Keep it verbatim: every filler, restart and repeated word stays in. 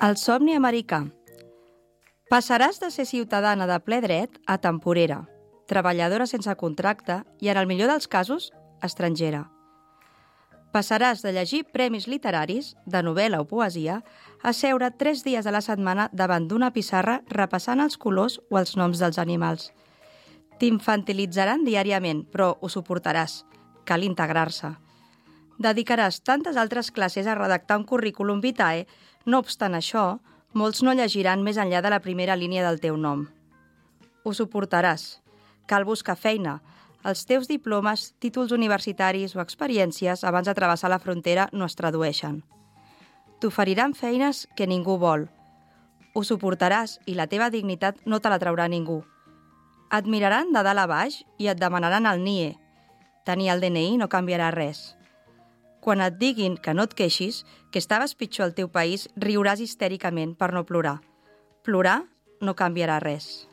El somni americà. Passaràs de ser ciutadana de ple dret a temporera, treballadora sense contracte i, en el millor dels casos, estrangera. Passaràs de llegir premis literaris, de novel·la o poesia, a seure tres dies a la setmana davant d'una pissarra repassant els colors o els noms dels animals. T'infantilitzaran diàriament, però ho suportaràs. Cal integrar-se. Dedicaràs tantes altres classes a redactar un currículum vitae. No obstant això, molts no llegiran més enllà de la primera línia del teu nom. Ho suportaràs. Cal buscar feina. Els teus diplomes, títols universitaris o experiències abans de travessar la frontera no es tradueixen. T'oferiran feines que ningú vol. Ho suportaràs i la teva dignitat no te la traurà ningú. Et miraran de dalt a baix i et demanaran el N I E. Tenir el D N I no canviarà res. Quan et diguin que no et queixis, que estaves pitjor al teu país, riuràs histèricament per no plorar. Plorar no canviarà res.